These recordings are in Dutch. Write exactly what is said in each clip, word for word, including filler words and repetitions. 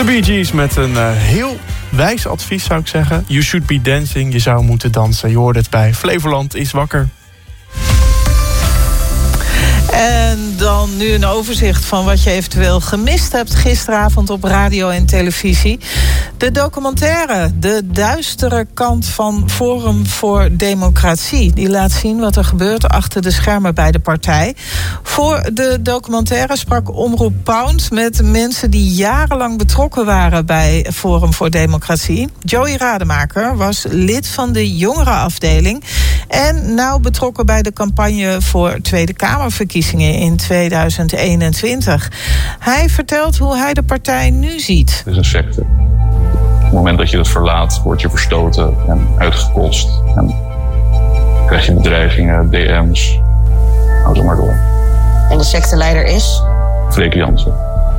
De Bee Gees met een uh, heel wijs advies, zou ik zeggen. You should be dancing, je zou moeten dansen. Je hoort het bij Flevoland is wakker. En dan nu een overzicht van wat je eventueel gemist hebt gisteravond op radio en televisie. De documentaire De Duistere Kant van Forum voor Democratie. Die laat zien wat er gebeurt achter de schermen bij de partij. Voor de documentaire sprak Omroep Pound met mensen die jarenlang betrokken waren bij Forum voor Democratie. Joey Rademaker was lid van de jongerenafdeling en nauw betrokken bij de campagne voor Tweede Kamerverkiezingen in tweeduizend eenentwintig. Hij vertelt hoe hij de partij nu ziet. Het is een secte. Op het moment dat je dat verlaat, word je verstoten en uitgekost. En krijg je bedreigingen, D M's. Hou zo maar door. En de secteleider is? Freek Jansen.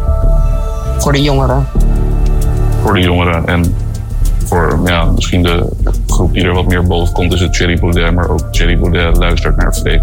Voor de jongeren. Voor de jongeren en voor ja, misschien de groep die er wat meer boven komt, is het Thierry Baudet. Maar ook Thierry Baudet luistert naar Freek.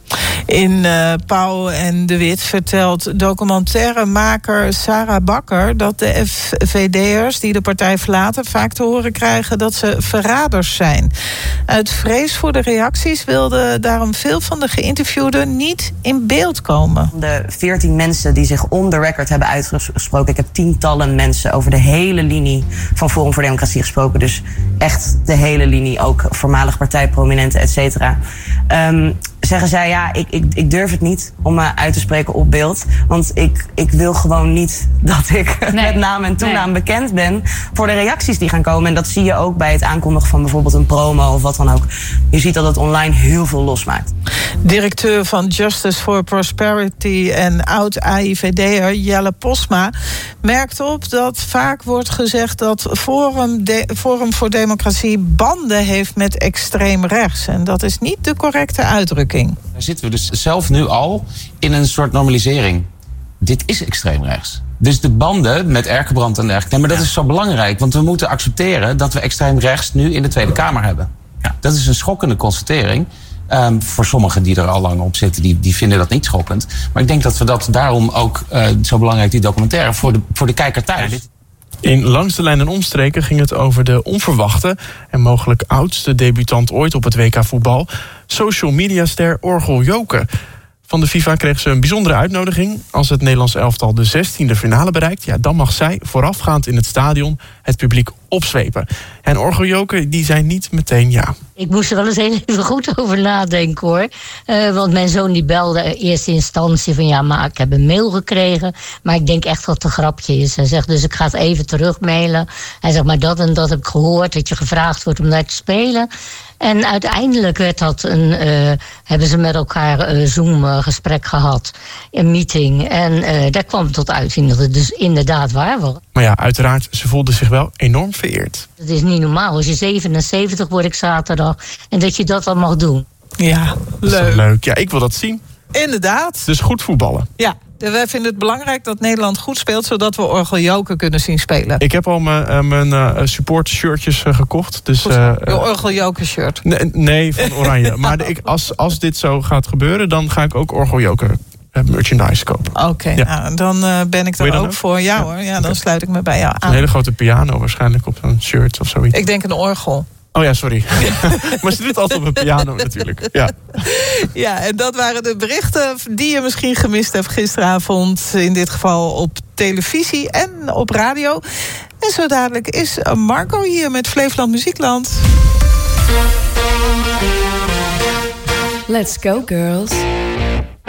In uh, Pauw en de Wit vertelt documentairemaker Sarah Bakker dat de F V D'ers die de partij verlaten vaak te horen krijgen dat ze verraders zijn. Uit vrees voor de reacties wilden daarom veel van de geïnterviewden niet in beeld komen. De veertien mensen die zich on the record hebben uitgesproken. Ik heb tientallen mensen over de hele linie van Forum voor Democratie gesproken. Dus echt de hele linie, ook voormalig partijprominenten, et cetera. Um, zeggen zij, ja, ik, ik, ik durf het niet om me uit te spreken op beeld. Want ik, ik wil gewoon niet dat ik nee. met naam en toenaam nee. bekend ben voor de reacties die gaan komen. En dat zie je ook bij het aankondigen van bijvoorbeeld een promo of wat dan ook. Je ziet dat het online heel veel losmaakt. Directeur van Justice for Prosperity en oud-A I V D'er Jelle Posma merkt op dat vaak wordt gezegd dat Forum, de, Forum voor Democratie banden heeft met extreem rechts. En dat is niet de correcte uitdrukking. Daar zitten we dus zelf nu al in een soort normalisering. Dit is extreem rechts. Dus de banden met Erkenbrand en dergelijke. Nee, maar dat is zo belangrijk, want we moeten accepteren dat we extreem rechts nu in de Tweede Kamer hebben. Ja. Dat is een schokkende constatering. Um, voor sommigen die er al lang op zitten, die, die vinden dat niet schokkend. Maar ik denk dat we dat daarom ook uh, zo belangrijk, die documentaire, voor de, voor de kijker thuis. Ja, in Langs de Lijn en Omstreken ging het over de onverwachte en mogelijk oudste debutant ooit op het W K voetbal, social media ster Orgel Joke. Van de FIFA kreeg ze een bijzondere uitnodiging. Als het Nederlands elftal de zestiende finale bereikt, ja, dan mag zij voorafgaand in het stadion het publiek opzwepen. En Orgel Joke, die zei niet meteen ja. Ik moest er wel eens even goed over nadenken, hoor. Uh, want mijn zoon die belde in eerste instantie van ja, maar ik heb een mail gekregen. Maar ik denk echt dat het een grapje is. Hij zegt dus ik ga het even terugmailen. Hij zegt maar dat en dat heb ik gehoord, dat je gevraagd wordt om daar te spelen. En uiteindelijk werd dat een, uh, hebben ze met elkaar een Zoom-gesprek gehad. Een meeting. En uh, daar kwam tot uiting dat het dus inderdaad waar was. Maar ja, uiteraard, ze voelde zich wel enorm vereerd. Het is niet normaal. Als je zevenenzeventig word ik zaterdag. En dat je dat dan mag doen. Ja, leuk. leuk. Ja, ik wil dat zien. Inderdaad. Dus goed voetballen. Ja. Wij vinden het belangrijk dat Nederland goed speelt, zodat we Orgel Joke kunnen zien spelen. Ik heb al mijn, uh, mijn uh, support shirtjes uh, gekocht. Dus, uh, je Orgel Joke shirt? Nee, nee van Oranje. Maar de, ik, als, als dit zo gaat gebeuren, dan ga ik ook Orgel Joke uh, merchandise kopen. Oké, okay, ja. nou, dan uh, ben ik er ook, ook voor. Ja, ja hoor, ja, dan okay. sluit ik me bij jou aan. Een hele grote piano waarschijnlijk op zo'n shirt of zoiets. Ik denk een orgel. Oh ja, sorry. Maar ze doet altijd op een piano natuurlijk. Ja. ja, en dat waren de berichten die je misschien gemist hebt gisteravond. In dit geval op televisie en op radio. En zo dadelijk is Marco hier met Flevoland Muziekland. Let's go, girls.